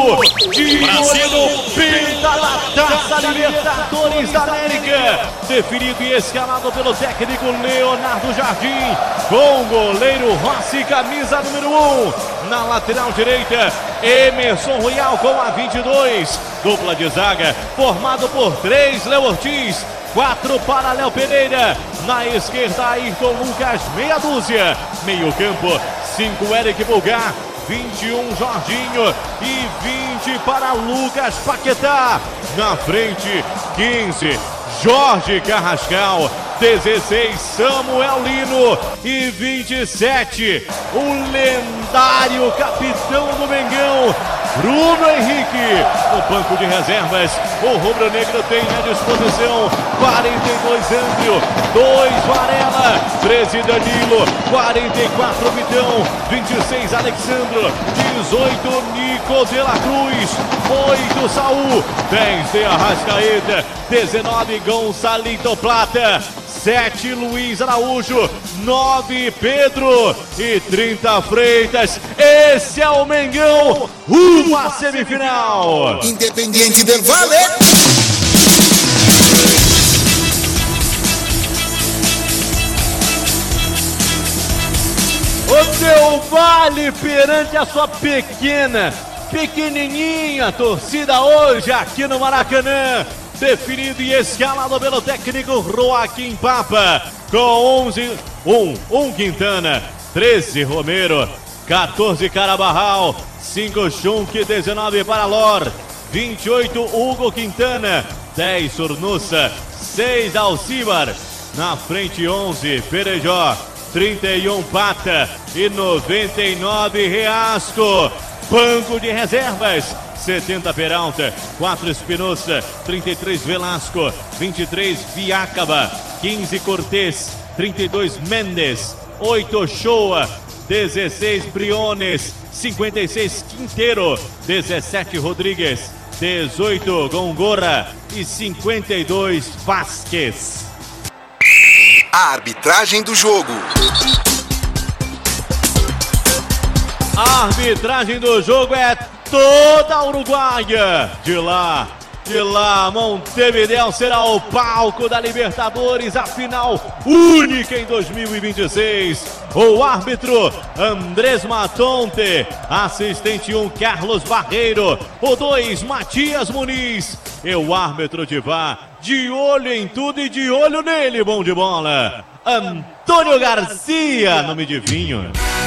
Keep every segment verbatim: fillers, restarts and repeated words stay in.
de Brasil, pinta da Taça Libertadores da América, definido e escalado pelo técnico Leonardo Jardim, com o goleiro Rossi, camisa número um, na lateral direita, Emerson Royal com a vinte e dois, dupla de zaga, formado por três, Léo Ortiz, quatro para Léo Pereira, na esquerda Ayrton Lucas, meia dúzia, meio campo, cinco Eric Bulgar, vinte e um Jorginho e vinte para Lucas Paquetá, na frente quinze Jorge Carrascal, dezesseis Samuel Lino e vinte e sete o lendário capitão do Mengão, Bruno Henrique. No banco de reservas, o rubro-negro tem à disposição quarenta e dois André, dois Varela, treze Danilo, quarenta e quatro Vitão, vinte e seis Alexandro, dezoito Nico de la Cruz, oito Saul, dez de Arrascaeta, dezenove Gonçalito Plata, sete Luiz Araújo, nove Pedro e trinta Freitas. Esse é o Mengão, rumo à semifinal. Independiente del Valle. O Del Valle perante a sua pequena, pequenininha torcida hoje aqui no Maracanã. Definido e escalado pelo técnico Joaquim Papa, com onze, um, um Quintana, treze Romero, quatorze Carabarral, cinco Schunk, dezenove para Lor, vinte e oito Hugo Quintana, dez Surnussa, seis Alcibar, na frente onze Perejó, trinta e um Pata e noventa e nove Reasco. Banco de reservas, setenta Peralta, quatro Espinosa, trinta e três Velasco, vinte e três Viacaba, quinze Cortez, trinta e dois Mendes, oito Ochoa, dezesseis Briones, cinquenta e seis Quinteiro, dezessete Rodrigues, dezoito Gongora e cinquenta e dois Vasquez. A arbitragem do jogo. A arbitragem do jogo é toda uruguaia. De lá, de lá, Montevidéu será o palco da Libertadores, a final única em dois mil e vinte e seis. O árbitro Andrés Matonte, assistente um Carlos Barreiro, o dois Matias Muniz e o árbitro de V A R, de olho em tudo e de olho nele, bom de bola, Antônio Garcia, nome de vinho.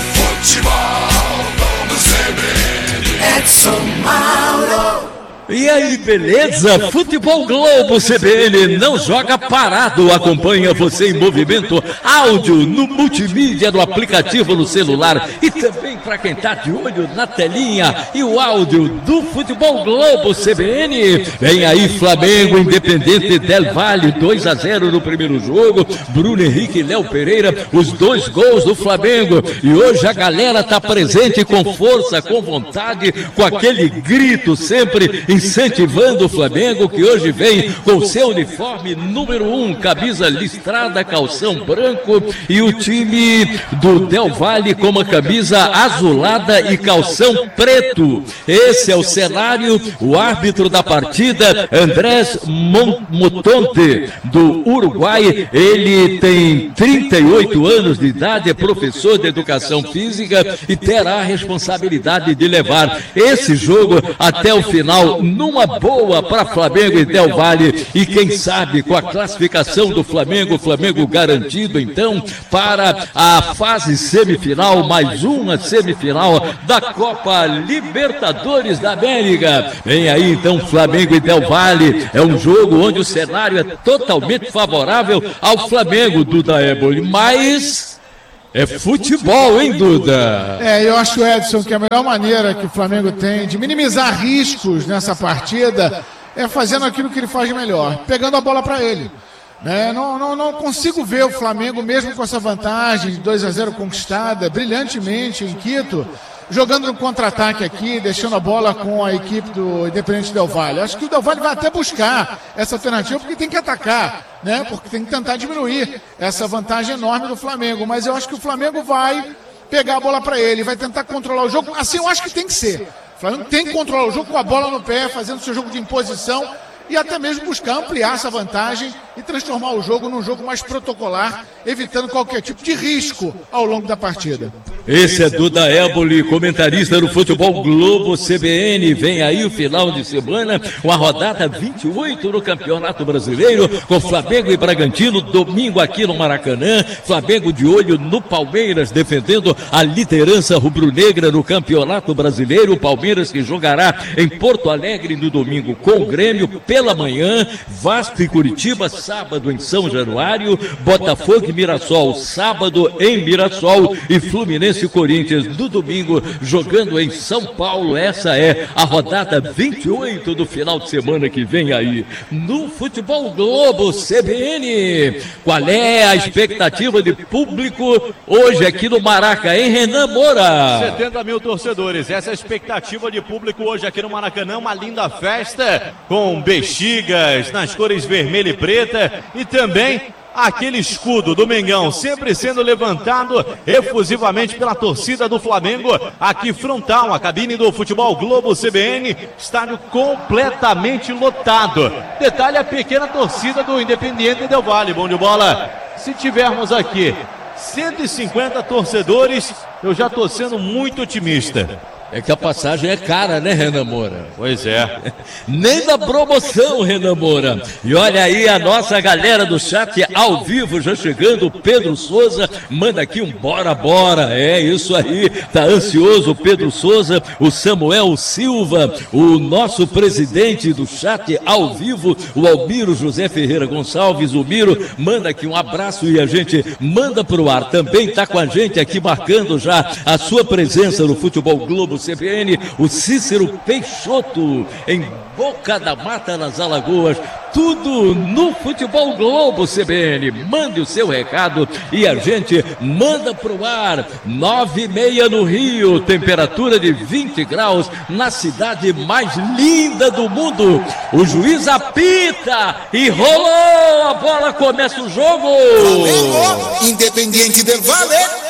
Futebol do C B N, Edson Mauro. E aí, beleza? Futebol Globo C B N não joga parado, acompanha você em movimento, áudio no multimídia do aplicativo no celular e também para quem tá de olho na telinha e o áudio do Futebol Globo C B N. Vem aí Flamengo, Independente del Valle, dois a zero no primeiro jogo, Bruno Henrique e Léo Pereira, os dois gols do Flamengo. E hoje a galera tá presente com força, com vontade, com aquele grito sempre incentivando o Flamengo, que hoje vem com seu uniforme número um, camisa listrada, calção branco, e o time do Del Valle com uma camisa azulada e calção preto. Esse é o cenário. O árbitro da partida, Andrés Motonte, do Uruguai, ele tem trinta e oito anos de idade, é professor de educação física e terá a responsabilidade de levar esse jogo até o final numa boa para Flamengo e Del Valle, e quem sabe com a classificação do Flamengo, Flamengo garantido então para a fase semifinal, mais uma semifinal da Copa Libertadores da América. Vem aí então Flamengo e Del Valle, é um jogo onde o cenário é totalmente favorável ao Flamengo, Duda Eboli, mas é futebol, hein, Duda? É, eu acho, Edson, que a melhor maneira que o Flamengo tem de minimizar riscos nessa partida é fazendo aquilo que ele faz melhor, pegando a bola para ele. Né? Não, não, não consigo ver o Flamengo, mesmo com essa vantagem de dois a zero conquistada brilhantemente em Quito, jogando no contra-ataque aqui, deixando a bola com a equipe do Independente Del Valle. Acho que o Del Valle vai até buscar essa alternativa, porque tem que atacar, né? Porque tem que tentar diminuir essa vantagem enorme do Flamengo. Mas eu acho que o Flamengo vai pegar a bola para ele, vai tentar controlar o jogo. Assim eu acho que tem que ser. O Flamengo tem que controlar o jogo com a bola no pé, fazendo seu jogo de imposição e até mesmo buscar ampliar essa vantagem e transformar o jogo num jogo mais protocolar, evitando qualquer tipo de risco ao longo da partida. Esse é Duda Éboli, comentarista do Futebol Globo C B N. Vem aí o final de semana, com a rodada vinte e oito no Campeonato Brasileiro, com Flamengo e Bragantino, domingo aqui no Maracanã. Flamengo de olho no Palmeiras, defendendo a liderança rubro-negra no Campeonato Brasileiro. Palmeiras que jogará em Porto Alegre no domingo com o Grêmio pela manhã. Vasco e Curitiba, sábado em São Januário. Botafogo e Mirassol, sábado em Mirassol. E Fluminense e Corinthians no domingo, jogando em São Paulo. Essa é a rodada vinte e oito do final de semana que vem aí no Futebol Globo C B N. Qual é a expectativa de público hoje aqui no Maraca, hein, Renan Moura? setenta mil torcedores, essa é a expectativa de público hoje aqui no Maracanã. Uma linda festa com bexigas nas cores vermelha e preta e também aquele escudo do Mengão sempre sendo levantado efusivamente pela torcida do Flamengo, aqui frontal, a cabine do Futebol Globo C B N, estádio completamente lotado. Detalhe, a pequena torcida do Independiente Del Valle. Bom de bola, se tivermos aqui cento e cinquenta torcedores, eu já estou sendo muito otimista. É que a passagem é cara, né, Renan Moura? Pois é. Nem da promoção, Renan Moura. E olha aí a nossa galera do chat ao vivo, já chegando. O Pedro Souza manda aqui um bora, bora. É isso aí, tá ansioso o Pedro Souza. O Samuel Silva, o nosso presidente do chat ao vivo, o Almiro José Ferreira Gonçalves. O Miro manda aqui um abraço e a gente manda pro ar. Também tá com a gente aqui marcando já a sua presença no Futebol Globo C B N, o Cícero Peixoto, em Boca da Mata, nas Alagoas. Tudo no Futebol Globo C B N. Mande o seu recado e a gente manda pro ar. Nove e meia no Rio, temperatura de vinte graus, na cidade mais linda do mundo. O juiz apita e rolou, a bola, começa o jogo. Flamengo, Independiente del Valle.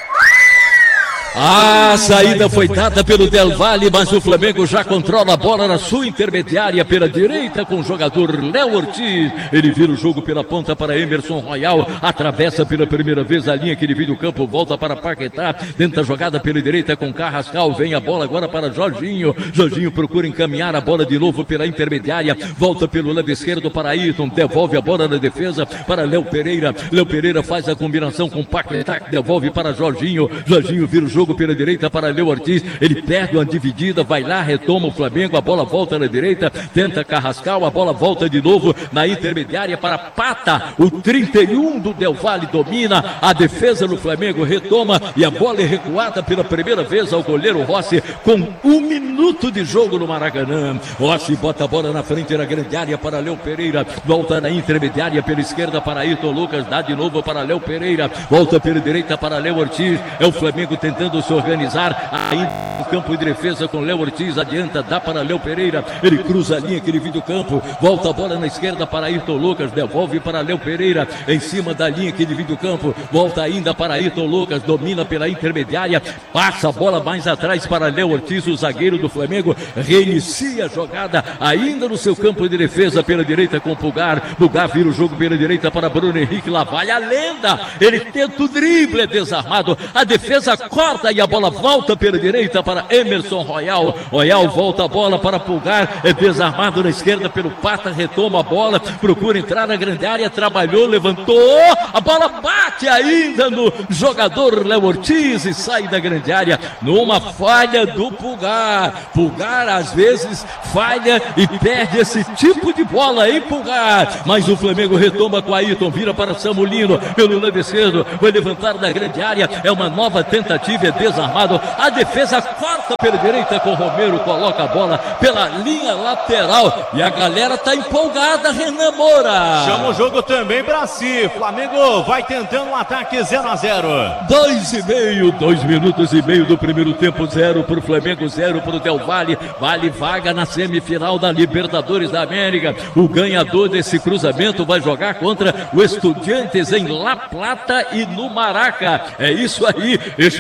A saída foi dada pelo Del Valle, mas o Flamengo já controla a bola na sua intermediária pela direita com o jogador Léo Ortiz. Ele vira o jogo pela ponta para Emerson Royal, atravessa pela primeira vez a linha que divide o campo, volta para Paquetá, tenta a jogada pela direita com Carrascal, vem a bola agora para Jorginho. Jorginho procura encaminhar a bola de novo pela intermediária, volta pelo lado esquerdo para Ayrton, devolve a bola na defesa para Léo Pereira. Léo Pereira faz a combinação com Paquetá, devolve para Jorginho. Jorginho vira o jogo pela direita para Léo Ortiz, ele perde uma dividida, vai lá, retoma o Flamengo, a bola volta na direita, tenta Carrascal, a bola volta de novo na intermediária para Pata, o trinta e um do Del Valle domina a defesa do Flamengo, retoma e a bola é recuada pela primeira vez ao goleiro Rossi com um minuto de jogo no Maracanã. Rossi bota a bola na frente na grande área para Léo Pereira, volta na intermediária pela esquerda para Ayrton Lucas, dá de novo para Léo Pereira, volta pela direita para Léo Ortiz, é o Flamengo tentando se organizar ainda no campo de defesa com Léo Ortiz, adianta, dá para Léo Pereira, ele cruza a linha que divide o campo, volta a bola na esquerda para Ayrton Lucas, devolve para Léo Pereira, em cima da linha que divide o campo, volta ainda para Ayrton Lucas, domina pela intermediária, passa a bola mais atrás para Léo Ortiz, o zagueiro do Flamengo, reinicia a jogada ainda no seu campo de defesa pela direita com Pulgar, Pulgar vira o jogo pela direita para Bruno Henrique, lá vai a lenda, ele tenta o drible, é desarmado, a defesa corta e a bola volta pela direita para Emerson Royal, Royal volta a bola para Pulgar, é desarmado na esquerda pelo Pata, retoma a bola, procura entrar na grande área, trabalhou, levantou, a bola bate ainda no jogador Léo Ortiz e sai da grande área numa falha do Pulgar. Pulgar às vezes falha e perde esse tipo de bola aí, Pulgar, mas o Flamengo retoma com Ayrton, vira para Samulino pelo lado esquerdo, vai levantar da grande área, é uma nova tentativa, é desarmado, a defesa corta pela direita com Romero, coloca a bola pela linha lateral e a galera tá empolgada, Renan Moura. Chama o jogo também pra si, Flamengo vai tentando um ataque zero a zero. Dois e meio, dois minutos e meio do primeiro tempo, zero pro Flamengo, zero pro Del Valle, Vale vaga na semifinal da Libertadores da América. O ganhador desse cruzamento vai jogar contra o Estudiantes em La Plata e no Maraca. É isso aí, esperando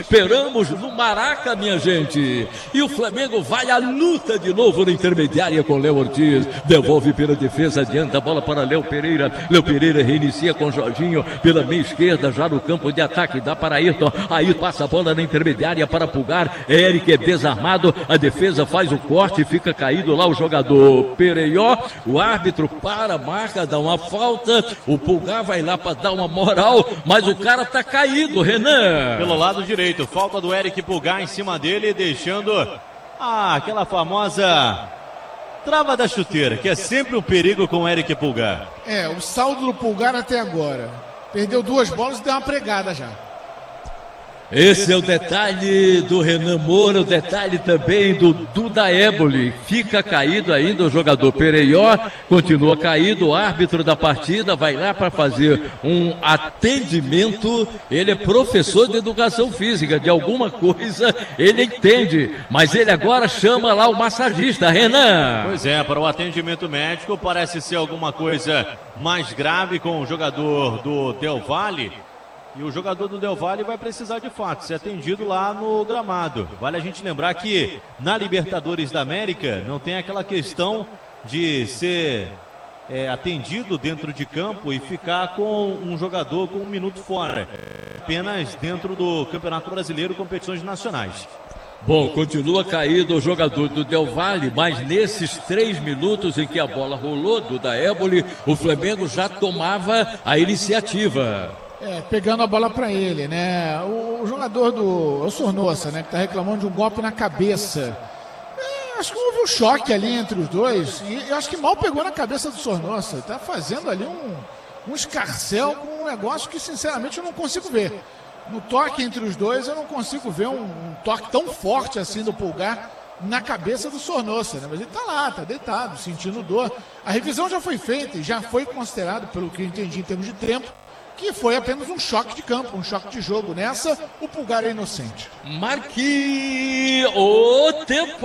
Estamos no Maraca, minha gente. E o Flamengo vai à luta de novo na intermediária com Léo Ortiz. Devolve pela defesa, adianta a bola para Léo Pereira. Léo Pereira reinicia com Jorginho pela meia esquerda, já no campo de ataque. Dá para Ayrton. Aí passa a bola na intermediária para Pulgar. Eric é desarmado. A defesa faz o corte, fica caído lá o jogador Pereió. O árbitro para, marca, dá uma falta. O Pulgar vai lá para dar uma moral, mas o cara tá caído, Renan. Pelo lado direito, falta do Eric Pulgar em cima dele, deixando ah, aquela famosa trava da chuteira, que é sempre um perigo com o Eric Pulgar. É, o saldo do Pulgar até agora. Perdeu duas bolas e deu uma pregada já. Esse é o detalhe do Renan Moura, o detalhe também do Duda Éboli. Fica caído ainda o jogador Pereió, continua caído, o árbitro da partida vai lá para fazer um atendimento. Ele é professor de educação física, de alguma coisa ele entende, mas ele agora chama lá o massagista, Renan. Pois é, para o atendimento médico parece ser alguma coisa mais grave com o jogador do Del Valle. E o jogador do Del Valle vai precisar de fato ser atendido lá no gramado. Vale a gente lembrar que na Libertadores da América não tem aquela questão de ser é, atendido dentro de campo e ficar com um jogador com um minuto fora. Apenas dentro do Campeonato Brasileiro, competições nacionais. Bom, continua caído o jogador do Del Valle, mas nesses três minutos em que a bola rolou do da Éboli, o Flamengo já tomava a iniciativa. É, pegando a bola para ele, né? O, o jogador do... É o Sornosa, né? Que tá reclamando de um golpe na cabeça. É, acho que houve um choque ali entre os dois. E eu acho que mal pegou na cabeça do Sornosa. Tá fazendo ali um, um escarcéu com um negócio que, sinceramente, eu não consigo ver. No toque entre os dois, eu não consigo ver um, um toque tão forte assim do Pulgar na cabeça do Sornosa, né? Mas ele tá lá, tá deitado, sentindo dor. A revisão já foi feita e já foi considerado, pelo que eu entendi em termos de tempo, que foi apenas um choque de campo, um choque de jogo. Nessa, o Pulgar é inocente. Marque o tempo!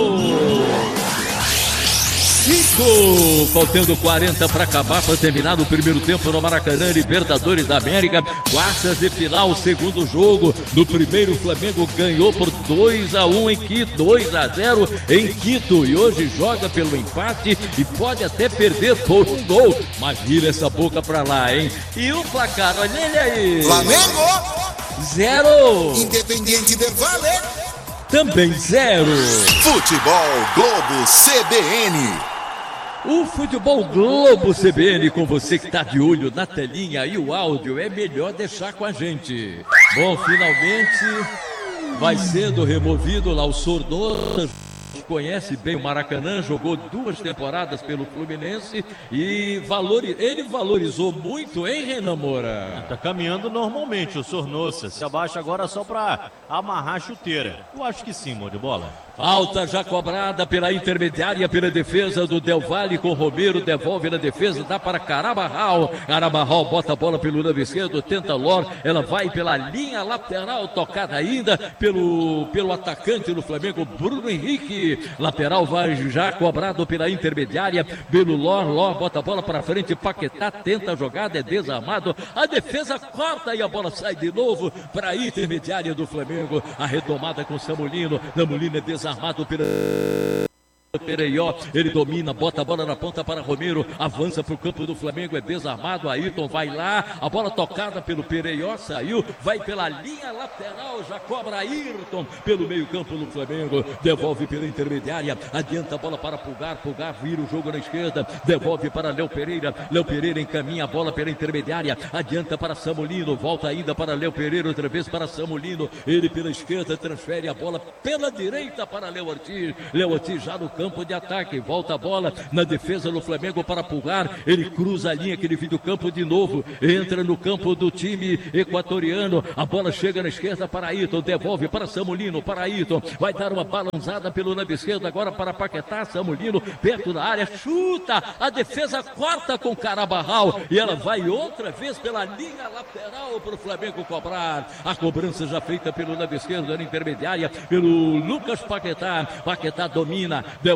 Cinco, faltando quarenta para acabar, para terminar o primeiro tempo no Maracanã, Libertadores da América, quartas de final, segundo jogo. No primeiro, o Flamengo ganhou por dois a um em Quito, dois a zero em Quito, e hoje joga pelo empate e pode até perder por um gol. Mas vira essa boca pra lá, hein? E o placar, olha ele aí. Flamengo, zero. Independiente del Valle, também zero. Futebol Globo C B N. O Futebol Globo C B N com você que está de olho na telinha e o áudio é melhor deixar com a gente. Bom, finalmente vai sendo removido lá o Sornosa. Conhece bem o Maracanã, jogou duas temporadas pelo Fluminense e valori... ele valorizou muito, hein, Renan Moura? Tá caminhando normalmente o Sornosa, se abaixa agora só para amarrar a chuteira. Eu acho que sim, mão de bola. Falta já cobrada pela intermediária, pela defesa do Del Valle com Romero, devolve na defesa, dá para Carabarral. Carabarral bota a bola pelo lado esquerdo, tenta Lor, ela vai pela linha lateral, tocada ainda pelo, pelo atacante do Flamengo, Bruno Henrique. Lateral vai já cobrado pela intermediária, pelo Lor, Lor bota a bola para frente, Paquetá tenta a jogada, é desarmado, a defesa corta e a bola sai de novo para a intermediária do Flamengo. A retomada com Samulino, Samulino é desarmado. Armado pela Pereió, ele domina, bota a bola na ponta para Romero, avança para o campo do Flamengo, é desarmado, Ayrton vai lá, a bola tocada pelo Pereió, saiu, vai pela linha lateral, já cobra Ayrton pelo meio campo do Flamengo, devolve pela intermediária, adianta a bola para Pulgar, Pulgar vira o jogo na esquerda, devolve para Léo Pereira, Léo Pereira encaminha a bola pela intermediária, adianta para Samulino, volta ainda para Léo Pereira, outra vez para Samulino, ele pela esquerda, transfere a bola pela direita para Léo Ortiz, Léo Ortiz já no campo de ataque, volta a bola na defesa do Flamengo para Pulgar, ele cruza a linha que ele viu do campo de novo, entra no campo do time equatoriano, a bola chega na esquerda para Ayrton, devolve para Samulino, para Ayrton, vai dar uma balançada pelo lado esquerdo agora para Paquetá, Samulino perto da área, chuta, a defesa corta com Carabarral e ela vai outra vez pela linha lateral para o Flamengo cobrar, a cobrança já feita pelo lado esquerdo na intermediária, pelo Lucas Paquetá, Paquetá domina, devolve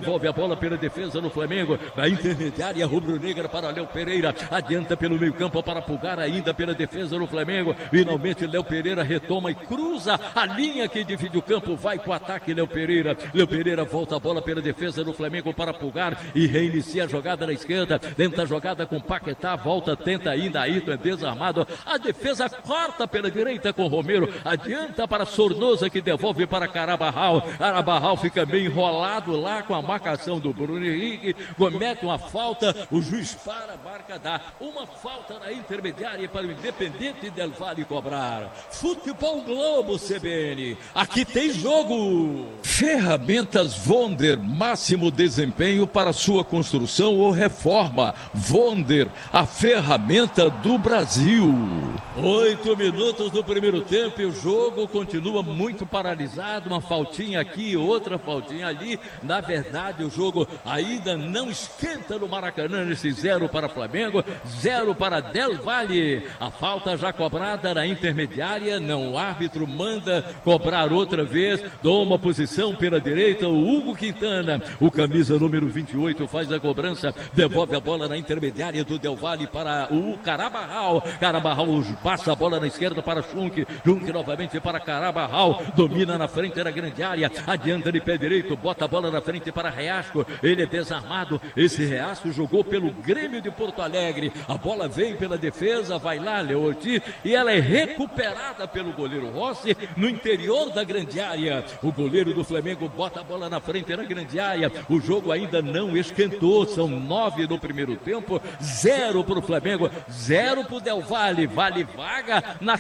devolve a bola pela defesa no Flamengo, a intermediária rubro-negra para Léo Pereira, adianta pelo meio campo para Pulgar, ainda pela defesa no Flamengo, finalmente Léo Pereira retoma e cruza a linha que divide o campo, vai com o ataque Léo Pereira, Léo Pereira volta a bola pela defesa no Flamengo para Pulgar e reinicia a jogada na esquerda, tenta a jogada com Paquetá, volta, tenta ainda, Ayrton é desarmado, a defesa corta pela direita com Romero, adianta para Sornosa que devolve para Carabarral, Carabarral fica bem enrolado lá com a marcação do Bruno Henrique, comete uma falta, o juiz para, a marca dá uma falta na intermediária para o Independente Del Valle cobrar. Futebol Globo C B N, aqui tem jogo. Ferramentas Vonder, máximo desempenho para sua construção ou reforma. Vonder, a ferramenta do Brasil. Oito minutos do primeiro tempo e o jogo continua muito paralisado, uma faltinha aqui, outra faltinha ali. Na verdade, o jogo ainda não esquenta no Maracanã, nesse zero para Flamengo, zero para Del Valle. A falta já cobrada na intermediária, não, o árbitro manda cobrar outra vez, toma posição pela direita, o Hugo Quintana, o camisa número vinte e oito faz a cobrança, devolve a bola na intermediária do Del Valle para o Carabarral, Carabarral passa a bola na esquerda para Schunk, Schunk novamente para Carabarral, domina na frente da grande área, adianta de pé direito, bota a bola na frente para Reasco, ele é desarmado, esse Reasco jogou pelo Grêmio de Porto Alegre, a bola vem pela defesa, vai lá Léo Ortiz e ela é recuperada pelo goleiro Rossi no interior da grande área, o goleiro do Flamengo bota a bola na frente da grande área, o jogo ainda não esquentou, são nove no primeiro tempo, zero para o Flamengo, zero para o Del Valle, vale vaga na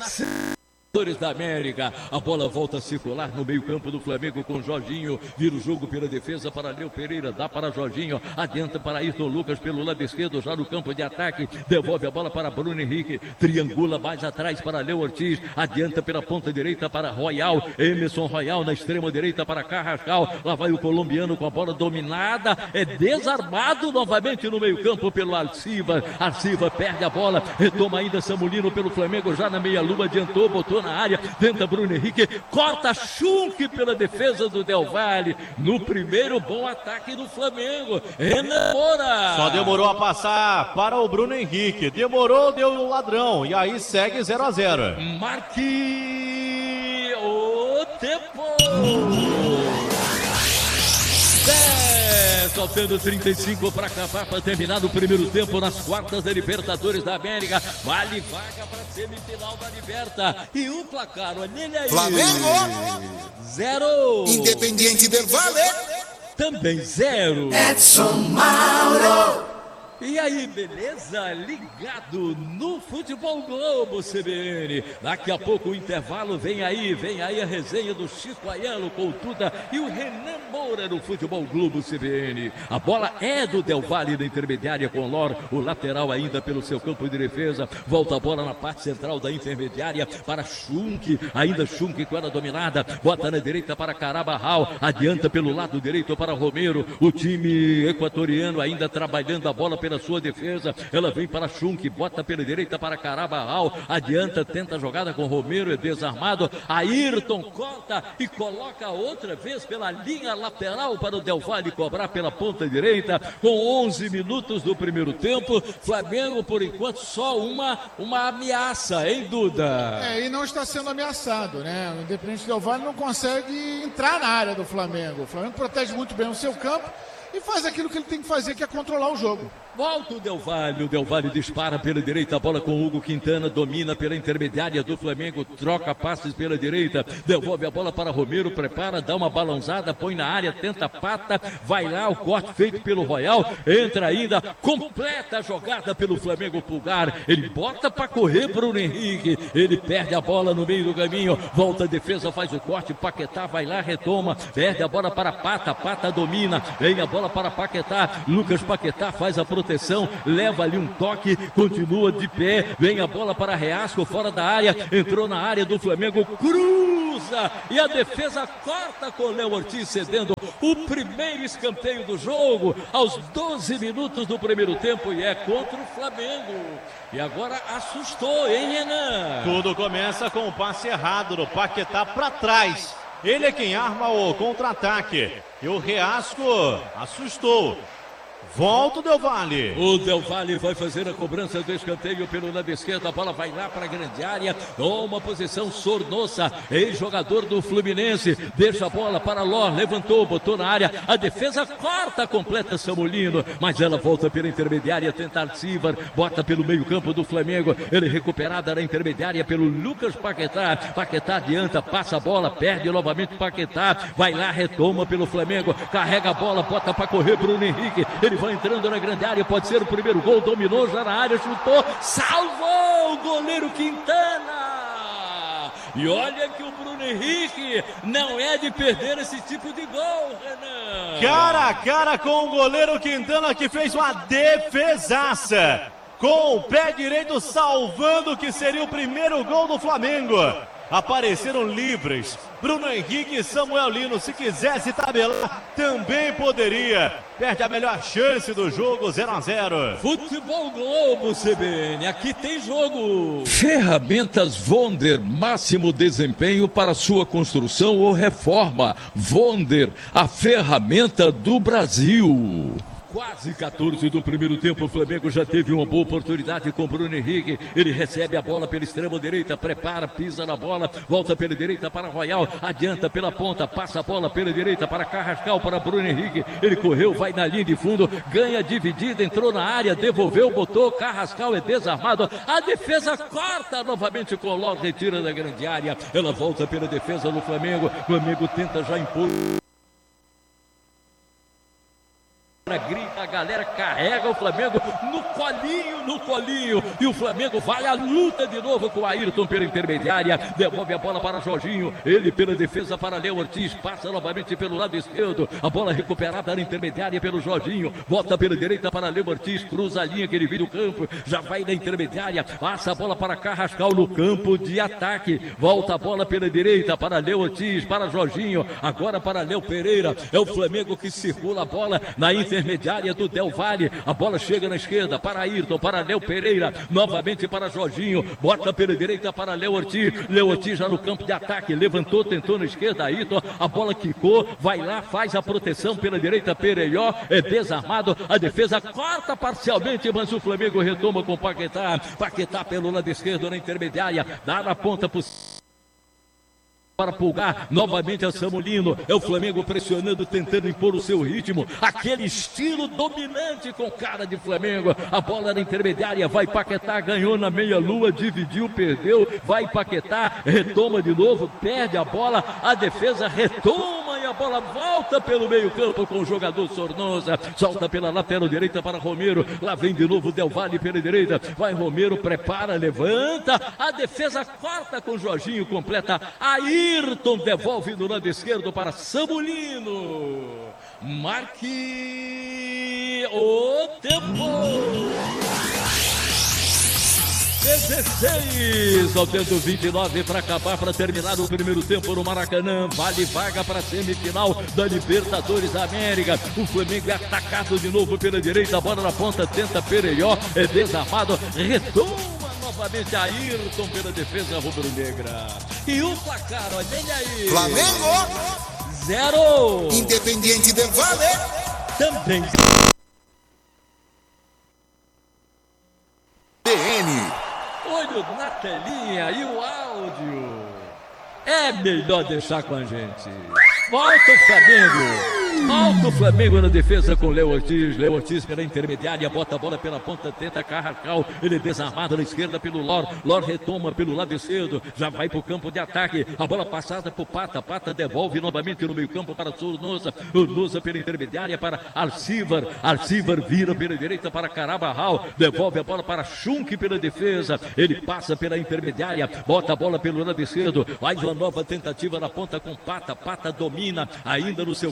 da América, a bola volta a circular no meio campo do Flamengo com Jorginho, vira o jogo pela defesa para Léo Pereira, dá para Jorginho, adianta para Ayrton Lucas pelo lado esquerdo, já no campo de ataque, devolve a bola para Bruno Henrique, triangula mais atrás para Léo Ortiz, adianta pela ponta direita para Royal, Emerson Royal na extrema direita para Carrascal, lá vai o colombiano com a bola dominada, é desarmado novamente no meio campo pelo Alciva, Alciva perde a bola, retoma ainda Samulino pelo Flamengo, já na meia lua, adiantou, botou na área, tenta Bruno Henrique, corta Schunk pela defesa do Del Valle, no primeiro bom ataque do Flamengo, Renan Moura. Só demorou a passar para o Bruno Henrique, demorou, deu o ladrão, e aí segue zero a zero. Marque o tempo. Faltando trinta e cinco para acabar, para terminar o primeiro tempo nas quartas da Libertadores da América. Vale vaga para semifinal da Liberta. E o placar, olha ele aí. Flamengo. Zero. Independiente del Valle. Também zero. Edson Mauro. E aí, beleza? Ligado no Futebol Globo C B N. Daqui a pouco o intervalo vem aí, vem aí a resenha do Chico Aiello com o Tuta e o Renan Moura no Futebol Globo C B N. A bola é do Del Valle da intermediária com Lor, o lateral ainda pelo seu campo de defesa. Volta a bola na parte central da intermediária para Schunk, ainda Schunk com ela dominada. Bota na direita para Carabarral, adianta pelo lado direito para Romero. O time equatoriano ainda trabalhando a bola pela sua defesa, ela vem para Schunk, bota pela direita para Carabarral, adianta, tenta a jogada com Romero, é desarmado, Ayrton corta e coloca outra vez pela linha lateral para o Del Valle cobrar pela ponta direita, com onze minutos do primeiro tempo, Flamengo por enquanto só uma, uma ameaça, hein Duda? É, e não está sendo ameaçado, né? O Independente Del Valle não consegue entrar na área do Flamengo, o Flamengo protege muito bem o seu campo e faz aquilo que ele tem que fazer, que é controlar o jogo. Volta o Del Valle, o Del Valle dispara pela direita, a bola com Hugo Quintana, domina pela intermediária do Flamengo, troca passes pela direita, devolve a bola para Romero, prepara, dá uma balançada, põe na área, tenta a pata, vai lá, o corte feito pelo Royal, entra ainda, completa a jogada pelo Flamengo Pulgar, ele bota para correr Bruno Henrique, ele perde a bola no meio do caminho, volta a defesa, faz o corte, Paquetá vai lá, retoma, perde a bola para Pata, Pata domina, vem a bola para Paquetá, Lucas Paquetá faz a proteção, leva ali um toque, continua de pé, vem a bola para Reasco, fora da área, entrou na área do Flamengo, cruza, e a defesa corta com Léo Ortiz cedendo o primeiro escanteio do jogo, aos doze minutos do primeiro tempo, e é contra o Flamengo. E agora assustou, hein, Renan? Tudo começa com o passe errado do Paquetá para trás. Ele é quem arma o contra-ataque. E o Reasco assustou. Volta o Del Valle. O Del Valle vai fazer a cobrança do escanteio pelo lado esquerdo. A bola vai lá para a grande área. Toma posição Sornosa, ex-jogador do Fluminense. Deixa a bola para Lor. Levantou, botou na área. A defesa corta, completa Samulino. Mas ela volta pela intermediária. Tenta Alcivar. Bota pelo meio-campo do Flamengo. Ele recuperada na intermediária pelo Lucas Paquetá. Paquetá adianta, passa a bola, perde novamente Paquetá. Vai lá, retoma pelo Flamengo. Carrega a bola, bota para correr Bruno Henrique. Ele vai entrando na grande área, pode ser o primeiro gol, dominou já na área, chutou, salvou o goleiro Quintana! E olha que o Bruno Henrique não é de perder esse tipo de gol, Renan! Cara a cara com o goleiro Quintana, que fez uma defesaça, com o pé direito salvando o que seria o primeiro gol do Flamengo. Apareceram livres Bruno Henrique e Samuel Lino. Se quisesse tabelar, também poderia. Perde a melhor chance do jogo, zero a zero. Futebol Globo C B N, aqui tem jogo. Ferramentas Vonder, máximo desempenho para sua construção ou reforma. Vonder, a ferramenta do Brasil. Quase quatorze do primeiro tempo, o Flamengo já teve uma boa oportunidade com o Bruno Henrique. Ele recebe a bola pela extrema direita, prepara, pisa na bola, volta pela direita para Royal, adianta pela ponta, passa a bola pela direita para Carrascal, para Bruno Henrique. Ele correu, vai na linha de fundo, ganha dividida, entrou na área, devolveu, botou, Carrascal é desarmado. A defesa corta novamente com o Ló, retira da grande área. Ela volta pela defesa do Flamengo. O Flamengo tenta já impor. Grita, a galera carrega o Flamengo no colinho, no colinho, e o Flamengo vai à luta de novo com o Ayrton pela intermediária, devolve a bola para Jorginho, ele pela defesa para Léo Ortiz, passa novamente pelo lado esquerdo, a bola recuperada na intermediária pelo Jorginho, volta pela direita para Léo Ortiz, cruza a linha que ele vira o campo, já vai na intermediária, passa a bola para Carrascal no campo de ataque, volta a bola pela direita para Léo Ortiz, para Jorginho, agora para Léo Pereira, é o Flamengo que circula a bola na intermediária intermediária do Del Valle, a bola chega na esquerda para Ayrton, para Léo Pereira, novamente para Jorginho, bota pela direita para Léo Ortiz, Léo Ortiz já no campo de ataque, levantou, tentou na esquerda, Ayrton, a bola quicou, vai lá, faz a proteção pela direita, Pereió, é desarmado, a defesa corta parcialmente, mas o Flamengo retoma com Paquetá, Paquetá pelo lado esquerdo na intermediária, dá na ponta por para Pulgar, novamente a Samulino, é o Flamengo pressionando, tentando impor o seu ritmo, aquele estilo dominante com cara de Flamengo, a bola na intermediária, vai Paquetá, ganhou na meia-lua, dividiu, perdeu, vai Paquetá, retoma de novo, perde a bola, a defesa retoma e a bola volta pelo meio campo com o jogador Sornosa, solta pela lateral direita para Romero, lá vem de novo Del Valle pela direita, vai Romero, prepara, levanta, a defesa corta com Jorginho, completa, aí Ayrton devolve no lado esquerdo para Samulino. Marque o tempo. dezesseis, faltando vinte e nove para acabar, para terminar o primeiro tempo no Maracanã. Vale vaga para a semifinal da Libertadores da América. O Flamengo é atacado de novo pela direita, a bola na ponta, tenta Pereió, é desarmado, retoma novamente Ayrton pela defesa rubro-negra. E o placar, olha aí. Flamengo zero. Independiente del Valle também. C B N. Olho na telinha e o áudio. É melhor deixar com a gente. Volta o Flamengo. Volta o Flamengo na defesa com Léo Ortiz. Léo Ortiz pela intermediária, bota a bola pela ponta, tenta Carrascal. Ele é desarmado na esquerda pelo Lor. Lor retoma pelo lado esquerdo. Já vai para o campo de ataque. A bola passada por Pata. Pata devolve novamente no meio campo para Sornosa. Sornosa pela intermediária para Alcivar. Alcivar vira pela direita para Carabarral. Devolve a bola para Schunk pela defesa. Ele passa pela intermediária. Bota a bola pelo lado esquerdo. Mais uma nova tentativa na ponta com Pata. Pata domina ainda no seu campo de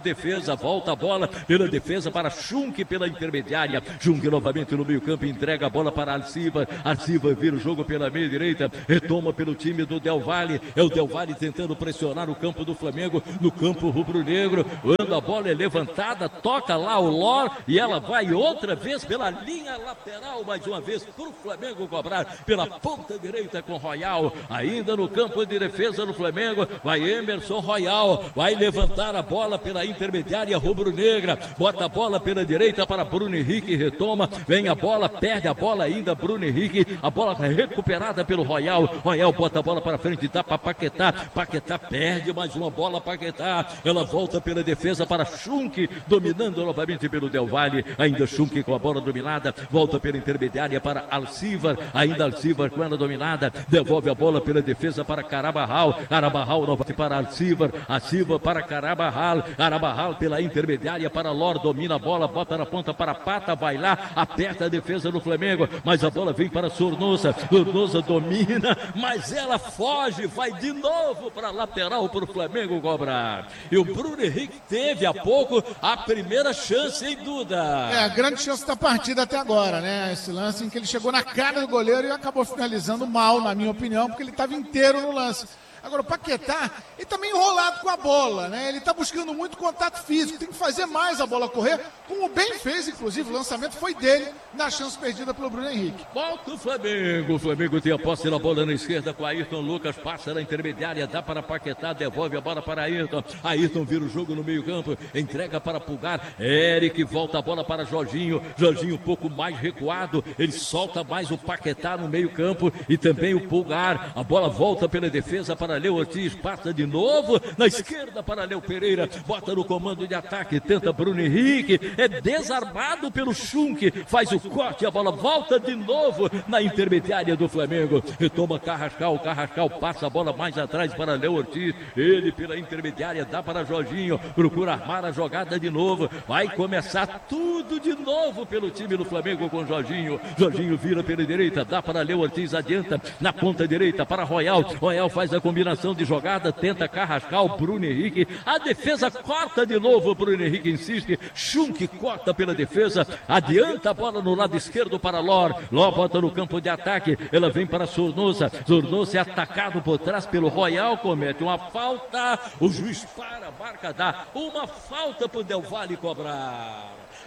defesa, volta a bola pela defesa para Schunk pela intermediária. Schunk novamente no meio campo, entrega a bola para Alcivar. Alcivar vira o jogo pela meia direita, retoma pelo time do Del Valle. É o Del Valle tentando pressionar o campo do Flamengo, no campo rubro-negro. Quando a bola é levantada, toca lá o Lor e ela vai outra vez pela linha lateral, mais uma vez para o Flamengo cobrar pela ponta direita com Royal. Ainda no campo de defesa do Flamengo, vai Emerson Royal, vai levantar a bola pela intermediária rubro-negra, bota a bola pela direita para Bruno Henrique, retoma, vem a bola, perde a bola ainda, Bruno Henrique, a bola recuperada pelo Royal, Royal bota a bola para frente, dá para Paquetá, Paquetá perde mais uma bola, Paquetá, ela volta pela defesa para Schunk, dominando novamente pelo Del Valle, ainda Schunk com a bola dominada, volta pela intermediária para Alcivar, ainda Alcivar com ela dominada, devolve a bola pela defesa para Carabarral, Carabarral novamente para Alcivar, Alcivar para Carabarral, Carabarral pela intermediária para Lor, domina a bola, bota na ponta para Pata, vai lá, aperta a defesa do Flamengo, mas a bola vem para Sornosa, Sornosa domina, mas ela foge, vai de novo para a lateral para o Flamengo cobrar. E o Bruno Henrique teve há pouco a primeira chance, hein, Duda? É, a grande chance da partida até agora, né? Esse lance em que ele chegou na cara do goleiro e acabou finalizando mal, na minha opinião, porque ele estava inteiro no lance. Agora, o Paquetá, ele tá meio enrolado com a bola, né? Ele tá buscando muito contato físico, tem que fazer mais a bola correr, como bem fez, inclusive, o lançamento foi dele na chance perdida pelo Bruno Henrique. Volta o Flamengo, o Flamengo tem a posse da bola na esquerda com Ayrton Lucas, passa na intermediária, dá para Paquetá, devolve a bola para Ayrton, Ayrton vira o jogo no meio campo, entrega para Pulgar, Eric volta a bola para Jorginho, Jorginho um pouco mais recuado, ele solta mais o Paquetá no meio campo e também o Pulgar, a bola volta pela defesa para Léo Ortiz, passa de novo na esquerda para Léo Pereira, bota no comando de ataque, tenta Bruno Henrique, é desarmado pelo Schunk, faz o corte, a bola volta de novo na intermediária do Flamengo, retoma Carrascal, Carrascal passa a bola mais atrás para Léo Ortiz, ele pela intermediária dá para Jorginho, procura armar a jogada de novo, vai começar tudo de novo pelo time do Flamengo com Jorginho, Jorginho vira pela direita, dá para Léo Ortiz, adianta na ponta direita para Royal, Royal faz a combinação de jogada, tenta Carrascal, Bruno Henrique, a defesa corta de novo, Bruno Henrique insiste, Schunk corta pela defesa, adianta a bola no lado esquerdo para Lor, Lor bota no campo de ataque, ela vem para Sornosa, Sornosa é atacado por trás pelo Royal, comete uma falta, o juiz para, marca, dá uma falta para o Del Valle cobrar,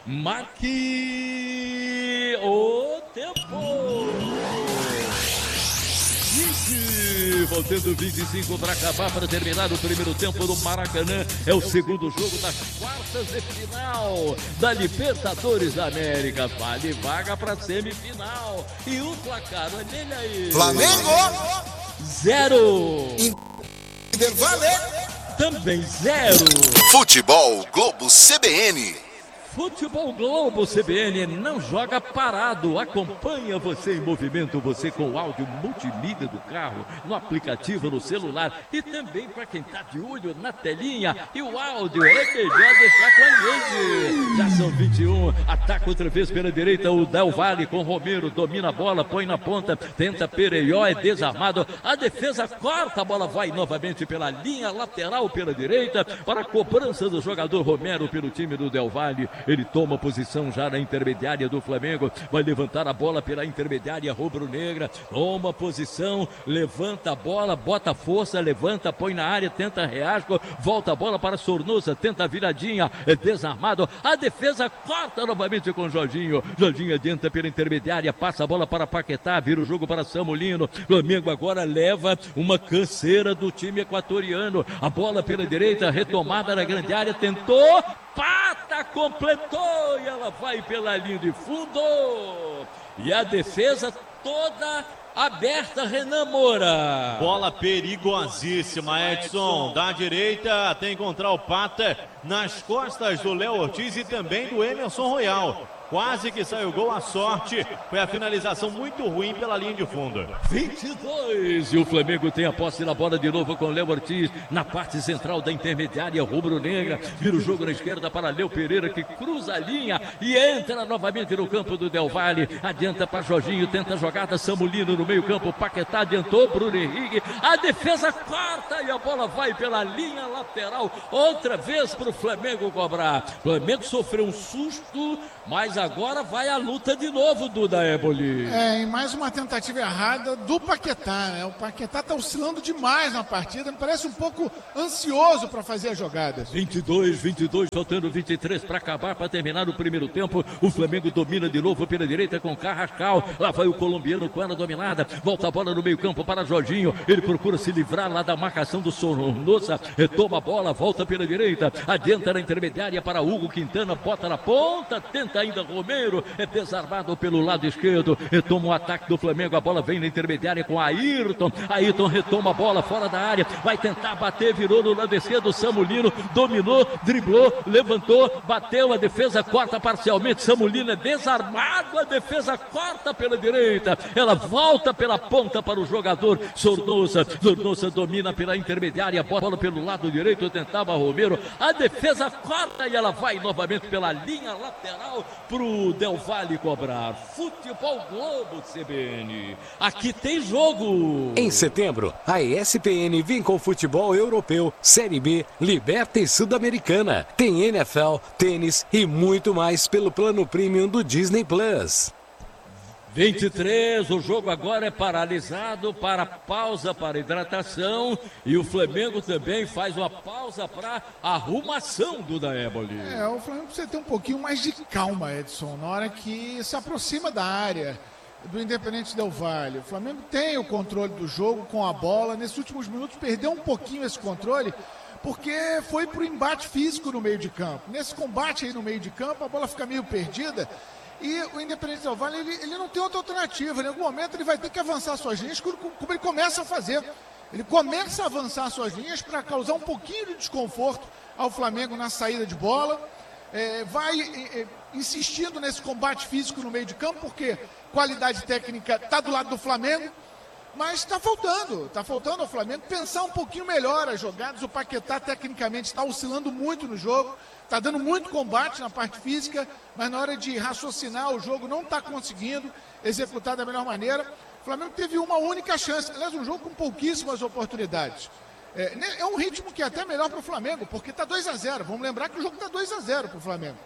marque o tempo. vinte, voltando vinte e cinco para acabar, para terminar o primeiro tempo do Maracanã. É o segundo jogo das quartas de final da Libertadores da América. Vale vaga para semifinal. E o placar, olha ele aí. Flamengo! Zero. Vale! Também zero. Futebol Globo C B N. Futebol Globo C B N não joga parado, acompanha você em movimento, você com o áudio multimídia do carro, no aplicativo, no celular e também para quem está de olho na telinha e o áudio é melhor deixar com a gente. Já são vinte e um, ataca outra vez pela direita o Del Valle com Romero, domina a bola, põe na ponta, tenta Pereió, é desarmado, a defesa corta, a bola vai novamente pela linha lateral pela direita para a cobrança do jogador Romero pelo time do Del Valle. Ele toma posição já na intermediária do Flamengo, vai levantar a bola pela intermediária rubro-negra, toma posição, levanta a bola, bota força, levanta, põe na área, tenta reasco, volta a bola para Sornosa, tenta a viradinha, é desarmado, a defesa corta novamente com Jorginho, Jorginho adianta pela intermediária, passa a bola para Paquetá, vira o jogo para Samulino, Flamengo agora leva uma canseira do time equatoriano, a bola pela direita, retomada na grande área, tentou, Pata completou e ela vai pela linha de fundo. E a defesa toda aberta, Renan Moura. Bola perigosíssima, Edson. Da direita, até encontrar o Pata nas costas do Léo Ortiz e também do Emerson Royal. Quase que saiu o gol, a sorte foi a finalização muito ruim pela linha de fundo. vinte e dois, e o Flamengo tem a posse na bola de novo com Léo Ortiz na parte central da intermediária rubro-negra. Vira o jogo na esquerda para Léo Pereira, que cruza a linha e entra novamente no campo do Del Valle. Adianta para Jorginho, tenta a jogada, Samulino no meio campo, Paquetá adiantou, Bruno Henrique, a defesa corta e a bola vai pela linha lateral, outra vez para o Flamengo cobrar. O Flamengo sofreu um susto, mas agora vai a luta de novo, Duda Éboli. É, em mais uma tentativa errada do Paquetá, né? O Paquetá tá oscilando demais na partida, me parece um pouco ansioso para fazer as jogadas. vinte e dois, vinte e dois, faltando vinte e três para acabar, para terminar o primeiro tempo. O Flamengo domina de novo pela direita com Carrascal. Lá vai o colombiano com ela dominada. Volta a bola no meio campo para Jorginho. Ele procura se livrar lá da marcação do Sornosa. Retoma a bola, volta pela direita. Adianta na intermediária para Hugo Quintana. Bota na ponta, tenta ainda Romero. É desarmado pelo lado esquerdo. Retoma o ataque do Flamengo. A bola vem na intermediária com Ayrton. Ayrton retoma a bola fora da área. Vai tentar bater, virou no lado esquerdo. Samulino dominou, driblou, levantou, bateu. A defesa corta parcialmente. Samulino é desarmado. A defesa corta pela direita. Ela volta pela ponta para o jogador Sornosa. Sornosa domina pela intermediária. Bola pelo lado direito. Tentava Romero. A defesa corta e ela vai novamente pela linha lateral pro Del Valle cobrar. Futebol Globo C B N. Aqui tem jogo. Em setembro, a E S P N vem com futebol europeu, Série B, Liberta e Sul-Americana. Tem N F L, tênis e muito mais pelo plano premium do Disney Plus. vinte e três, o jogo agora é paralisado para pausa para hidratação e o Flamengo também faz uma pausa para arrumação do Daéboli. É, o Flamengo precisa ter um pouquinho mais de calma, Edson, na hora que se aproxima da área do Independente Del Valle. O Flamengo tem o controle do jogo com a bola, nesses últimos minutos perdeu um pouquinho esse controle, porque foi pro embate físico no meio de campo. Nesse combate aí no meio de campo, a bola fica meio perdida. E o Independente Del Valle, ele, ele não tem outra alternativa. Em algum momento ele vai ter que avançar suas linhas, como, como ele começa a fazer. Ele começa a avançar suas linhas para causar um pouquinho de desconforto ao Flamengo na saída de bola. É, vai é, insistindo nesse combate físico no meio de campo, porque qualidade técnica está do lado do Flamengo. Mas está faltando, está faltando ao Flamengo pensar um pouquinho melhor as jogadas. O Paquetá tecnicamente está oscilando muito no jogo, está dando muito combate na parte física, mas na hora de raciocinar o jogo não está conseguindo executar da melhor maneira. O Flamengo teve uma única chance, aliás, um jogo com pouquíssimas oportunidades. É, é um ritmo que é até melhor para o Flamengo, porque está dois a zero. Vamos lembrar que o jogo está dois a zero para o Flamengo.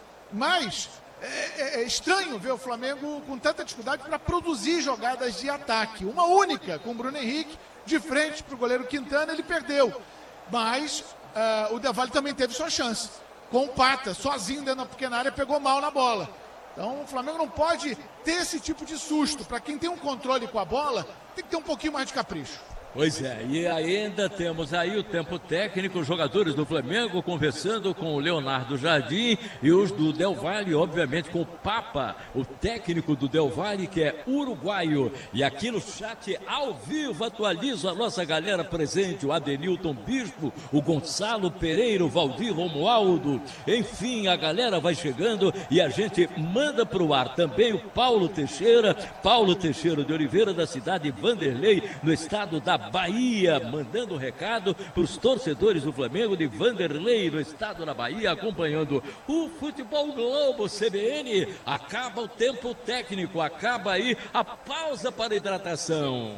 Mas é, é, é estranho ver o Flamengo com tanta dificuldade para produzir jogadas de ataque. Uma única com o Bruno Henrique, de frente para o goleiro Quintana, ele perdeu. Mas uh, o Del Valle também teve sua chance. Com o Pata, sozinho dentro da pequena área, pegou mal na bola. Então o Flamengo não pode ter esse tipo de susto. Para quem tem um controle com a bola, tem que ter um pouquinho mais de capricho. Pois é, e ainda temos aí o tempo técnico, os jogadores do Flamengo conversando com o Leonardo Jardim e os do Del Valle, obviamente com o Papa, o técnico do Del Valle, que é uruguaio. E aqui no chat, ao vivo, atualizo a nossa galera presente, o Adenilton Bispo, o Gonçalo Pereira, o Valdir Romualdo, enfim, a galera vai chegando e a gente manda para o ar também o Paulo Teixeira, Paulo Teixeira de Oliveira, da cidade de Vanderlei, no estado da Bahia, mandando um recado para os torcedores do Flamengo de Vanderlei, no estado da Bahia, acompanhando o Futebol Globo C B N. Acaba o tempo técnico, acaba aí a pausa para hidratação.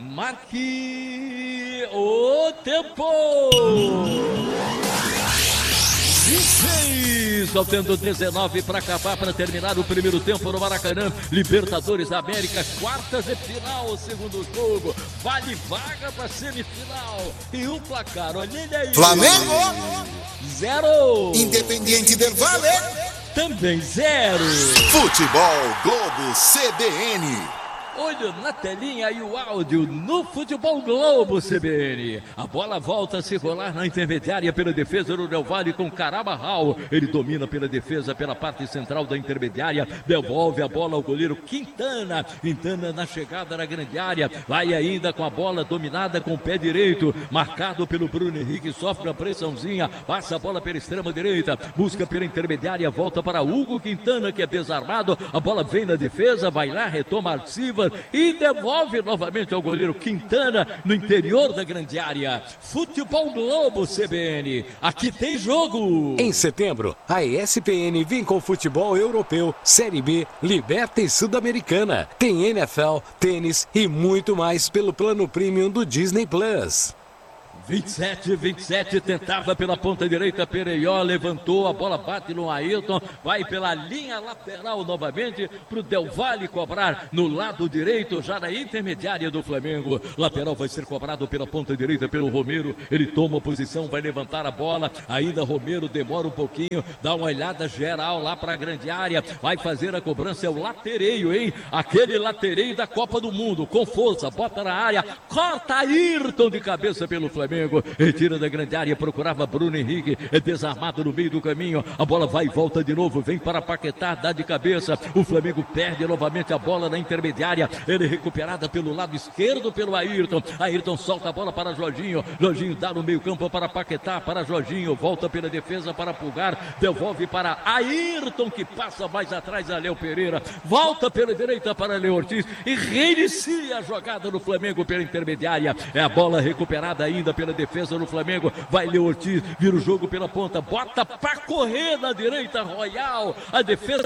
Marque o tempo! vinte e seis, faltando dezenove para acabar, para terminar o primeiro tempo no Maracanã. Libertadores da América, quartas de final, segundo jogo, vale vaga para semifinal. E o placar, olha ele aí. Flamengo zero. Independiente del Valle também zero. Futebol Globo C B N. Olho na telinha e o áudio no Futebol Globo C B N. A bola volta a se rolar na intermediária pela defesa do Del Valle com Carabarral. Ele domina pela defesa pela parte central da intermediária. Devolve a bola ao goleiro Quintana. Quintana na chegada na grande área. Vai ainda com a bola dominada com o pé direito. Marcado pelo Bruno Henrique. Sofre a pressãozinha. Passa a bola pela extrema direita. Busca pela intermediária. Volta para Hugo Quintana, que é desarmado. A bola vem na defesa. Vai lá, retoma a Silva e devolve novamente ao goleiro Quintana no interior da grande área. Futebol Globo C B N, aqui tem jogo. Em setembro, a E S P N vem com futebol europeu, Série B, Liberta e Sul-Americana. Tem N F L, tênis e muito mais pelo plano premium do Disney Plus. vinte e sete, vinte e sete, tentava pela ponta direita, Pereió levantou, a bola bate no Ayrton, vai pela linha lateral novamente para o Del Valle cobrar no lado direito, já na intermediária do Flamengo. Lateral vai ser cobrado pela ponta direita pelo Romero, ele toma a posição, vai levantar a bola, ainda Romero demora um pouquinho, dá uma olhada geral lá para a grande área, vai fazer a cobrança, é o latereio, hein? Aquele latereio da Copa do Mundo, com força, bota na área, corta Ayrton de cabeça pelo Flamengo. Retira da grande área, procurava Bruno Henrique, é desarmado no meio do caminho, a bola vai e volta de novo, vem para Paquetá, dá de cabeça, o Flamengo perde novamente a bola na intermediária, ele recuperada pelo lado esquerdo pelo Ayrton, Ayrton solta a bola para Jorginho, Jorginho dá no meio campo para Paquetá, para Jorginho, volta pela defesa para Pulgar, devolve para Ayrton, que passa mais atrás a Léo Pereira, volta pela direita para Léo Ortiz e reinicia a jogada do Flamengo pela intermediária, é a bola recuperada ainda pela defesa do Flamengo, vai Léo Ortiz, vira o jogo pela ponta, bota para correr na direita, Royal, a defesa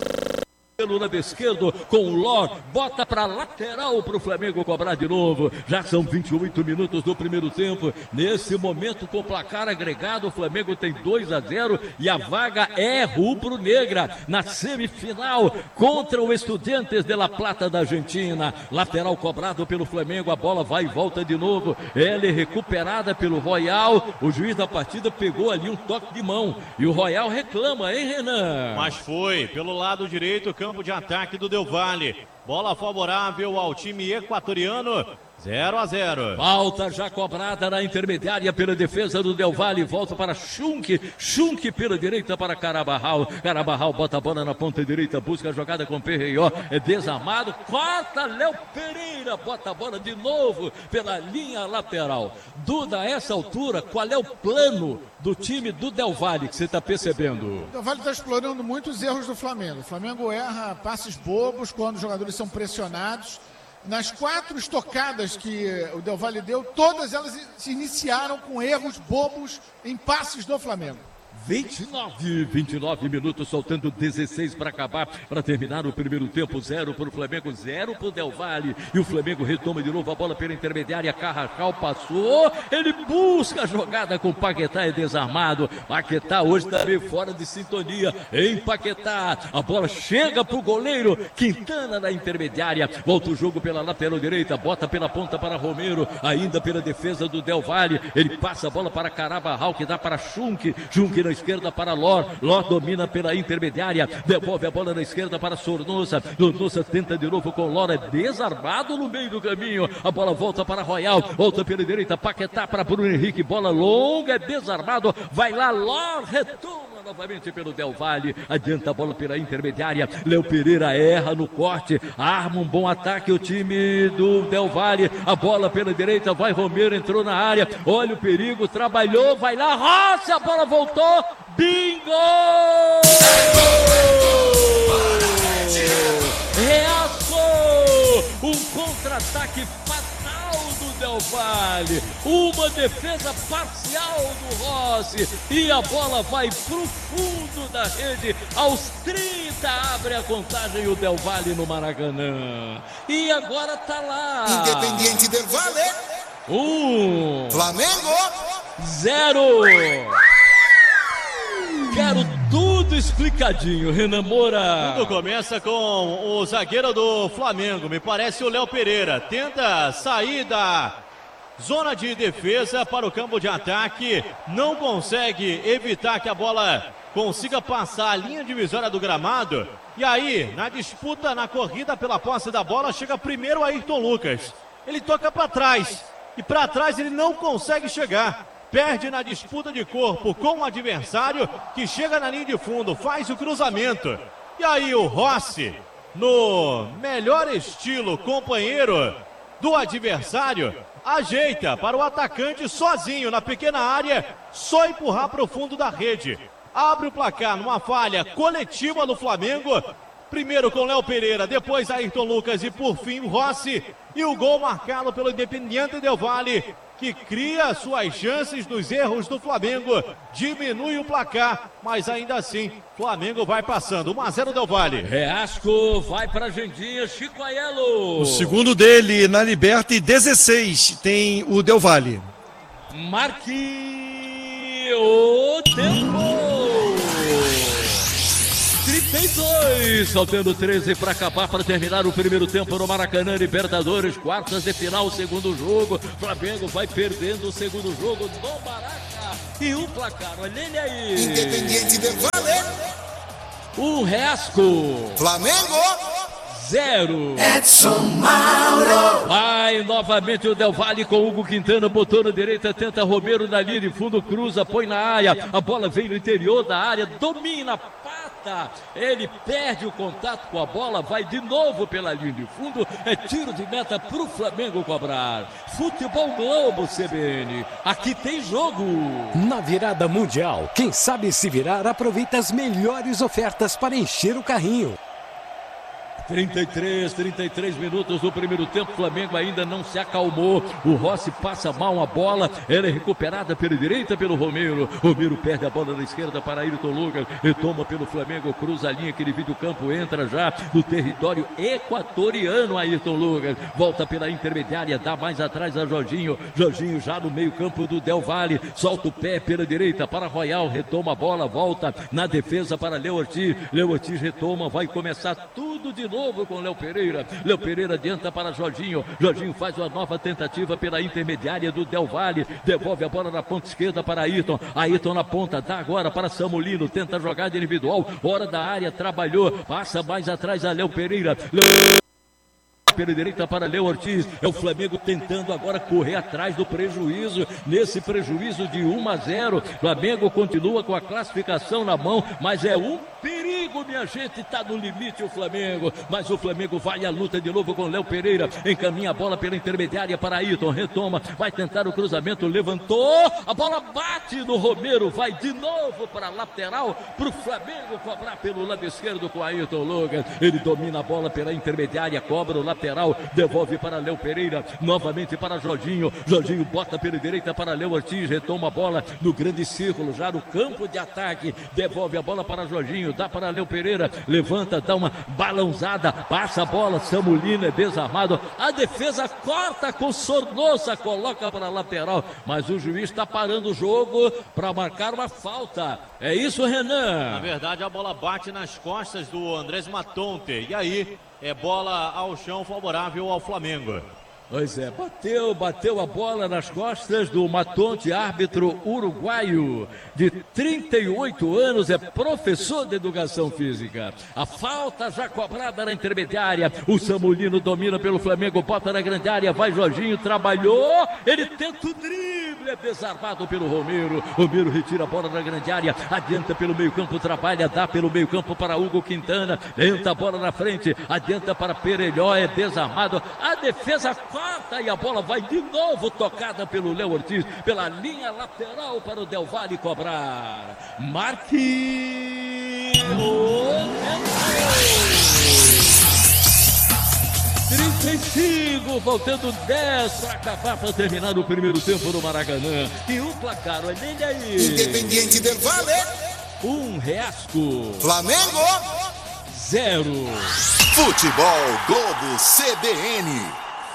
pelo lado esquerdo com o Ló, bota para lateral para o Flamengo cobrar de novo. Já são vinte e oito minutos do primeiro tempo. Nesse momento, com o placar agregado, o Flamengo tem dois a zero e a vaga é rubro-negra na semifinal contra o Estudiantes de La Plata da Argentina. Lateral cobrado pelo Flamengo, a bola vai e volta de novo. Ela é recuperada pelo Royal. O juiz da partida pegou ali um toque de mão e o Royal reclama, hein, Renan? Mas foi pelo lado direito, campo de ataque do Del Valle. Bola favorável ao time equatoriano. zero a zero. Falta já cobrada na intermediária pela defesa do Del Valle. Volta para Schunk. Schunk pela direita para Carabarral. Carabarral bota a bola na ponta direita. Busca a jogada com Pereió. É desarmado. Corta Léo Pereira. Bota a bola de novo pela linha lateral. Duda, a essa altura, qual é o plano do time do Del Valle que você está percebendo? O Del Valle está explorando muitos erros do Flamengo. O Flamengo erra passes bobos quando os jogadores são pressionados. Nas quatro estocadas que o Del Valle deu, todas elas se iniciaram com erros bobos em passes do Flamengo. vinte e nove, vinte e nove minutos, soltando dezesseis para acabar, para terminar o primeiro tempo. Zero para o Flamengo, zero para o Del Valle. E o Flamengo retoma de novo a bola pela intermediária. Carrascal passou, ele busca a jogada com Paquetá, é desarmado. Paquetá hoje está meio fora de sintonia. Em Paquetá, a bola chega para o goleiro Quintana na intermediária. Volta o jogo pela lateral direita, bota pela ponta para Romero, ainda pela defesa do Del Valle. Ele passa a bola para Carabarral, que dá para Schunk. Schunk na esquerda para Lor, Lor domina pela intermediária, devolve a bola na esquerda para Sornosa, Sornosa tenta de novo com Lor, é desarmado no meio do caminho, a bola volta para Royal, volta pela direita, Paquetá para Bruno Henrique, bola longa, é desarmado, vai lá Lor, retoma novamente pelo Del Valle, adianta a bola pela intermediária, Léo Pereira erra no corte, arma um bom ataque o time do Del Valle, a bola pela direita, vai Romero, entrou na área, olha o perigo, trabalhou, vai lá, Rossi, a bola voltou, bingo! Reaçou! Um contra-ataque fatal do Del Valle, uma defesa parcial do Rossi e a bola vai pro fundo da rede, aos trinta abre a contagem o Del Valle no Maracanã. E agora tá lá. Independiente del Valle. Um. Flamengo. Zero. Quero tudo explicadinho, Renan Moura. Tudo começa com o zagueiro do Flamengo, me parece o Léo Pereira. Tenta sair da Zona de defesa para o campo de ataque. Não consegue evitar que a bola consiga passar a linha divisória do gramado. E aí, na disputa, na corrida pela posse da bola, chega primeiro o Ayrton Lucas. Ele toca para trás. E para trás ele não consegue chegar. Perde na disputa de corpo com o adversário, que chega na linha de fundo, faz o cruzamento. E aí o Rossi, no melhor estilo companheiro do adversário, ajeita para o atacante sozinho na pequena área, só empurrar para o fundo da rede. Abre o placar numa falha coletiva do Flamengo. Primeiro com Léo Pereira, depois Ayrton Lucas e por fim o Rossi. E o gol marcado pelo Independiente Del Valle, que cria suas chances nos erros do Flamengo. Diminui o placar, mas ainda assim, Flamengo vai passando. um a zero Del Valle. Reasco vai para a agendinha, Chico Aiello. O segundo dele na Liberty, dezesseis, tem o Del Valle. Marque o tempo. trinta e dois, faltando treze para acabar, para terminar o primeiro tempo no Maracanã, Libertadores, quartas de final, segundo jogo. Flamengo vai perdendo o segundo jogo no Maracanã. E o placar, olha ele aí. Independiente Del Valle. O Reasco. Flamengo. Zero. Edson Mauro. Vai novamente o Del Valle com Hugo Quintana, botou na direita, tenta Romero na linha de fundo, cruza, põe na área, a bola vem no interior da área, domina, pata, ele perde o contato com a bola, vai de novo pela linha de fundo, é tiro de meta pro Flamengo cobrar. Futebol Globo C B N, aqui tem jogo. Na virada mundial, quem sabe se virar aproveita as melhores ofertas para encher o carrinho. trinta e três, trinta e três minutos do primeiro tempo, o Flamengo ainda não se acalmou, o Rossi passa mal a bola, ela é recuperada pela direita pelo Romero, Romero perde a bola na esquerda para Ayrton Lucas, retoma pelo Flamengo, cruza a linha que divide o campo, entra já no território equatoriano Ayrton Lucas, volta pela intermediária, dá mais atrás a Jorginho, Jorginho já no meio campo do Del Valle, solta o pé pela direita para Royal, retoma a bola, volta na defesa para Léo Ortiz, Léo Ortiz retoma, vai começar tudo de novo novo com Léo Pereira, Léo Pereira adianta para Jorginho, Jorginho faz uma nova tentativa pela intermediária do Del Valle, devolve a bola na ponta esquerda para Ayrton, Ayrton na ponta, dá agora para Samulino, tenta jogar de individual, hora da área, trabalhou, passa mais atrás a Léo Pereira, Léo... pela direita para Léo Ortiz, é o Flamengo tentando agora correr atrás do prejuízo, nesse prejuízo de um a zero, Flamengo continua com a classificação na mão, mas é um perigo, minha gente, tá no limite o Flamengo, mas o Flamengo vai à luta de novo com Léo Pereira, encaminha a bola pela intermediária para Ayrton, retoma, vai tentar o cruzamento, levantou, a bola bate no Romero, vai de novo para a lateral, para o Flamengo cobrar pelo lado esquerdo com Ayrton Lucas, ele domina a bola pela intermediária, cobra o lateral, devolve para Léo Pereira, novamente para Jorginho, Jorginho bota pela direita para Léo Ortiz, retoma a bola no grande círculo, já no campo de ataque, devolve a bola para Jorginho, dá para Léo Pereira, levanta, dá uma balãozada, passa a bola, Samulino é desarmado, a defesa corta com Sornosa, coloca para a lateral, mas o juiz está parando o jogo para marcar uma falta, é isso, Renan? Na verdade a bola bate nas costas do Andrés Matonte, e aí é bola ao chão favorável ao Flamengo. Pois é, bateu, bateu a bola nas costas do Matonte, árbitro uruguaio de trinta e oito anos, é professor de educação física. A falta já cobrada na intermediária, o Samulino domina pelo Flamengo, bota na grande área, vai Jorginho, trabalhou, ele tenta o drible, é desarmado pelo Romero, Romero retira a bola na grande área, adianta pelo meio campo, trabalha, dá pelo meio campo para Hugo Quintana, tenta a bola na frente, adianta para Perelhó, é desarmado, a defesa corta e a bola vai de novo tocada pelo Léo Ortiz, pela linha lateral para o Del Valle cobrar. Marque o trinta e cinco, faltando dez para acabar, para terminar o primeiro tempo no Maracanã. E o placar, olha ele aí. Independiente Del Valle. Um Reasco. Flamengo. Zero. Futebol Globo C B N.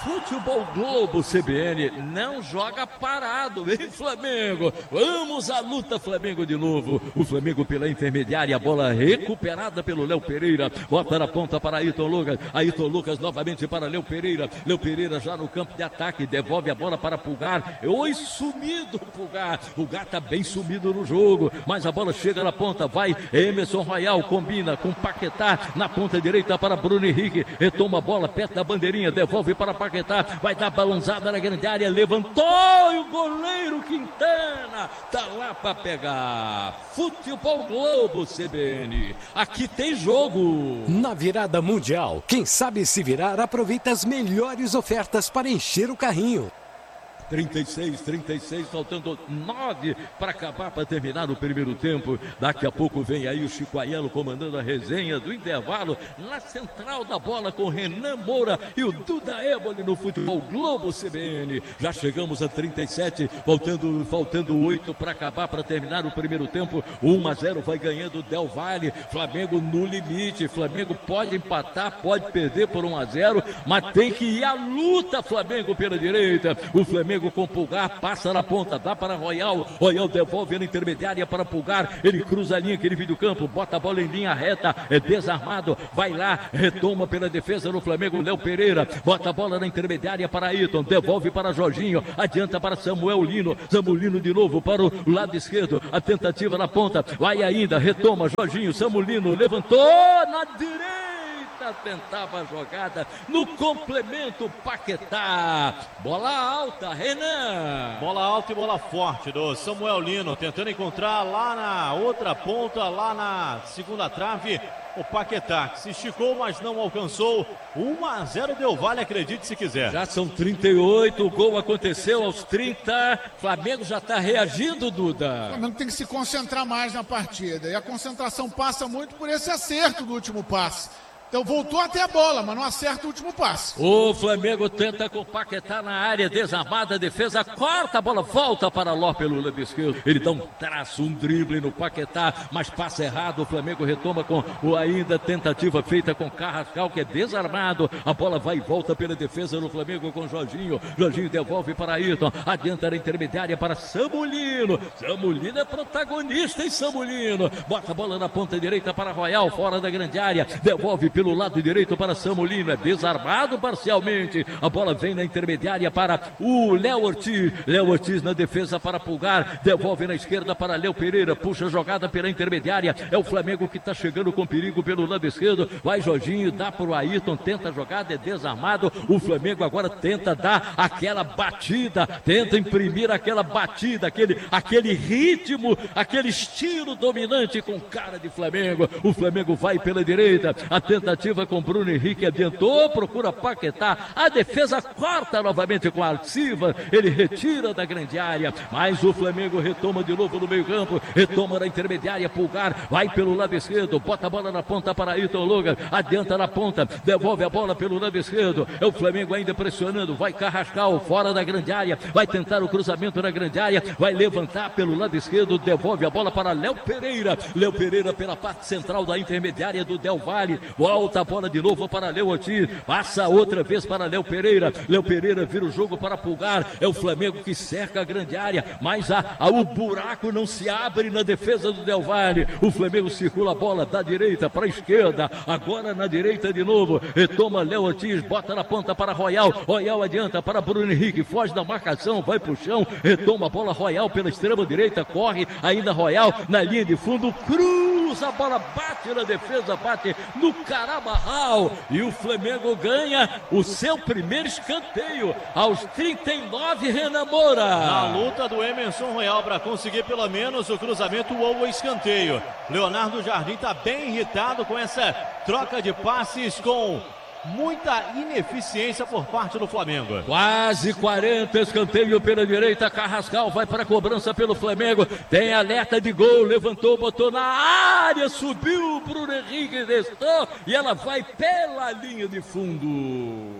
Futebol Globo C B N não joga parado, hein, Flamengo? Vamos à luta, Flamengo de novo. O Flamengo pela intermediária, a bola recuperada pelo Léo Pereira. Bota na ponta para Ayrton Lucas. Ayrton Lucas novamente para Léo Pereira. Léo Pereira já no campo de ataque, devolve a bola para Pulgar. Oi, sumido Pulgar. O Pulgar tá bem sumido no jogo, mas a bola chega na ponta, vai Emerson Royal, combina com Paquetá na ponta direita para Bruno Henrique. Retoma a bola perto da bandeirinha, devolve para Paquetá, vai dar balançada na grande área, levantou e o goleiro Quintana tá lá para pegar. Futebol Globo C B N, aqui tem jogo. Na virada mundial, quem sabe se virar aproveita as melhores ofertas para encher o carrinho. trinta e seis, trinta e seis, faltando nove para acabar, para terminar o primeiro tempo. Daqui a pouco vem aí o Chico Aiello comandando a resenha do intervalo na central da bola com Renan Moura e o Duda Éboli no Futebol Globo C B N. Já chegamos a trinta e sete, faltando, faltando oito para acabar, para terminar o primeiro tempo. um a zero vai ganhando o Del Valle. Flamengo no limite. Flamengo pode empatar, pode perder por um a zero, mas tem que ir à luta, Flamengo pela direita. O Flamengo com Pulgar, passa na ponta, dá para Royal, Royal devolve na intermediária para Pulgar, ele cruza a linha que ele viu do campo, bota a bola em linha reta, é desarmado, vai lá, retoma pela defesa no Flamengo, Léo Pereira, bota a bola na intermediária para Ayrton, devolve para Jorginho, adianta para Samuel Lino, Samuel Lino de novo para o lado esquerdo, a tentativa na ponta, vai ainda, retoma Jorginho, Samuel Lino, levantou na direita, tentava a jogada no complemento Paquetá, bola alta, Renan. Bola alta e bola forte do Samuel Lino, tentando encontrar lá na outra ponta, lá na segunda trave, o Paquetá, que se esticou, mas não alcançou. um a zero Del Valle, acredite se quiser. Já são trinta e oito, o gol aconteceu aos trinta, Flamengo já está reagindo, Duda. O Flamengo tem que se concentrar mais na partida, e a concentração passa muito por esse acerto do último passe. Então voltou até a bola, mas não acerta o último passe. O Flamengo tenta com o Paquetá na área, desarmada, a defesa corta, a bola volta para Ló pelo lado esquerdo. Ele dá um traço, um drible no Paquetá, mas passa errado. O Flamengo retoma com o ainda tentativa feita com Carrascal, que é desarmado. A bola vai e volta pela defesa no Flamengo com Jorginho. Jorginho devolve para Ayrton, adianta na intermediária para Samulino. Samulino é protagonista, hein, Samulino? Bota a bola na ponta direita para Royal, fora da grande área, devolve pelo pelo lado direito para Samulino, é desarmado parcialmente, a bola vem na intermediária para o Léo Ortiz, Léo Ortiz na defesa para Pulgar, devolve na esquerda para Léo Pereira, puxa a jogada pela intermediária, é o Flamengo que está chegando com perigo pelo lado esquerdo, vai Jorginho, dá para o Ayrton, tenta a jogada, é desarmado, o Flamengo agora tenta dar aquela batida, tenta imprimir aquela batida, aquele, aquele ritmo, aquele estilo dominante com cara de Flamengo, o Flamengo vai pela direita, a tentativa com Bruno Henrique, adiantou, procura Paquetá, a defesa corta novamente com a Silva, ele retira da grande área, mas o Flamengo retoma de novo no meio campo, retoma na intermediária, Pulgar, vai pelo lado esquerdo, bota a bola na ponta para Ayrton Lucas, adianta na ponta, devolve a bola pelo lado esquerdo, é o Flamengo ainda pressionando, vai Carrascal, fora da grande área, vai tentar o cruzamento na grande área, vai levantar pelo lado esquerdo, devolve a bola para Léo Pereira, Léo Pereira pela parte central da intermediária do Del Valle, volta a bola de novo para Léo Ortiz, passa outra vez para Léo Pereira, Léo Pereira vira o jogo para Pulgar, é o Flamengo que cerca a grande área, mas a, a, o buraco não se abre na defesa do Del Valle, o Flamengo circula a bola da direita para a esquerda, agora na direita de novo, retoma Léo Ortiz, bota na ponta para Royal, Royal adianta para Bruno Henrique, foge da marcação, vai pro chão, retoma a bola Royal pela extrema direita, corre ainda Royal na linha de fundo, cruza a bola, bate na defesa, bate no Carabarral e o Flamengo ganha o seu primeiro escanteio aos trinta e nove, Renan Moura. Na luta do Emerson Royal para conseguir pelo menos o cruzamento ou o escanteio. Leonardo Jardim está bem irritado com essa troca de passes com muita ineficiência por parte do Flamengo. Quase quarenta, escanteio pela direita, Carrascal vai para a cobrança pelo Flamengo, tem alerta de gol, levantou, botou na área, subiu, Bruno Henrique desceu e ela vai pela linha de fundo.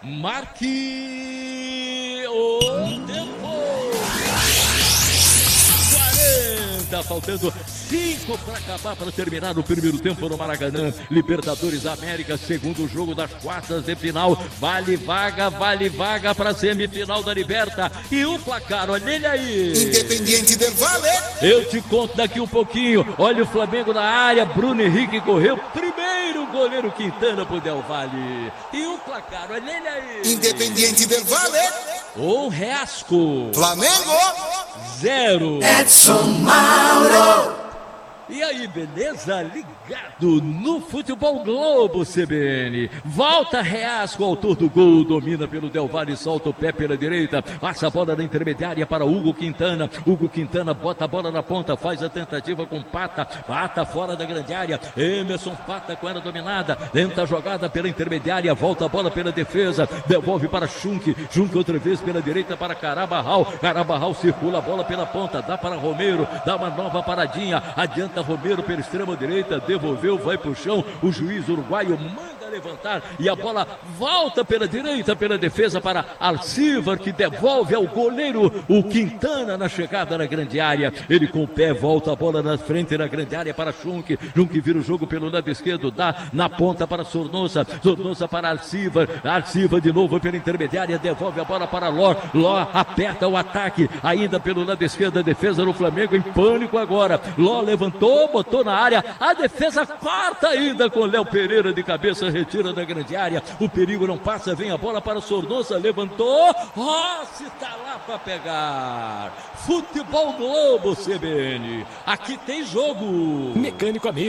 Marque o tempo. quarenta, faltando Cinco para acabar, para terminar o primeiro tempo no Maracanã. Libertadores da América, segundo jogo das quartas de final. Vale vaga, vale vaga para semifinal da Liberta. E o placar, olha ele aí. Independiente del Valle. Eu te conto daqui um pouquinho. Olha o Flamengo na área. Bruno Henrique correu. Primeiro goleiro Quintana pro Del Valle. E o placar, olha ele aí. Independiente del Valle. O Reasco. Flamengo. Zero. Edson Mauro. E aí, beleza? Ligado no Futebol Globo C B N. Volta Reasco, autor do gol, domina pelo Del Valle, solta o pé pela direita, passa a bola na intermediária para Hugo Quintana. Hugo Quintana bota a bola na ponta, faz a tentativa com Pata, Pata fora da grande área. Emerson Pata com ela dominada, tenta a jogada pela intermediária, volta a bola pela defesa, devolve para Schunk, Schunk outra vez pela direita para Carabarral. Carabarral circula a bola pela ponta, dá para Romero, dá uma nova paradinha, adianta Romero pela extrema direita, devolveu, vai pro chão, o juiz uruguaio manda levantar e a bola volta pela direita, pela defesa para Alcivar, que devolve ao goleiro o Quintana na chegada na grande área. Ele com o pé volta a bola na frente na grande área para Schunk, Schunk vira o jogo pelo lado esquerdo, dá na ponta para Sornosa, Sornosa para Alcivar, Alcivar de novo pela intermediária, devolve a bola para Ló, Ló aperta o ataque, ainda pelo lado esquerdo, a defesa do Flamengo em pânico agora. Ló levantou, botou na área, a defesa corta ainda com Léo Pereira de cabeça, retira da grande área, o perigo não passa, vem a bola para o Sornosa, levantou, Rossi tá lá para pegar. Futebol Globo C B N, aqui tem jogo. Mecânico Amigo.